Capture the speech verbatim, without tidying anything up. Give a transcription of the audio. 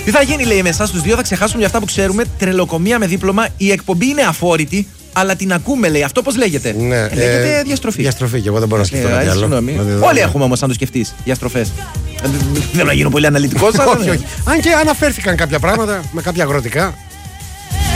Τι θα γίνει, λέει, με εσάς τους δύο, θα ξεχάσουμε για αυτά που ξέρουμε. Τρελοκομεία με δίπλωμα. Η εκπομπή είναι αφόρητη, αλλά την ακούμε, λέει. Αυτό πώς λέγεται? Ναι, ε, λέγεται ε, διαστροφή. Διαστροφή, και εγώ δεν μπορώ να σκεφτώ ε, κάτι άλλο. Συγγνώμη. Όλοι έχουμε όμως, αν το σκεφτείς, διαστροφές. Δεν θέλω να γίνω πολύ αναλυτικός, αλλά. Όχι, όχι. Αν και αναφέρθηκαν κάποια πράγματα με κάποια αγροτικά.